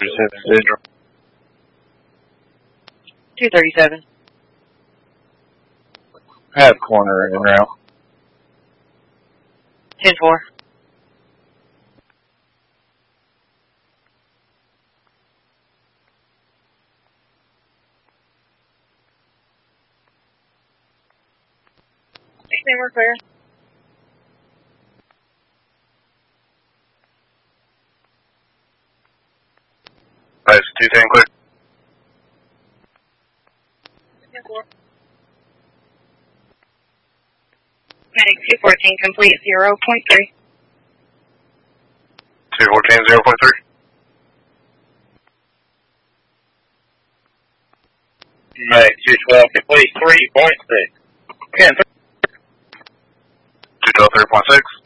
237. Half corner en route. 10-4. We're clear. Nice, 210 clear. 10-4. Medic 214 complete 0.3. 214 0.3. Medic 212 complete 3.6. 212 3.6.